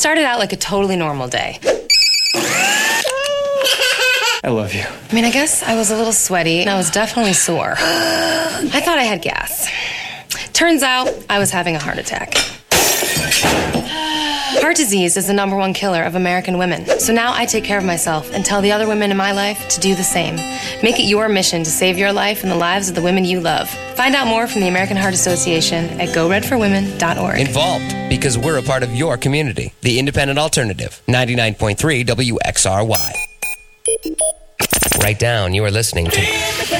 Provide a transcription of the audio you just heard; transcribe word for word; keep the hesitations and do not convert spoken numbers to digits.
started out like a totally normal day. I love you. I mean, I guess I was a little sweaty and I was definitely sore. I thought I had gas. Turns out I was having a heart attack. Heart disease is the number one killer of American women. So now I take care of myself and tell the other women in my life to do the same. Make it your mission to save your life and the lives of the women you love. Find out more from the American Heart Association at go red for women dot org. Involved, because we're a part of your community. The Independent Alternative, ninety-nine point three W X R Y. Write down you are listening to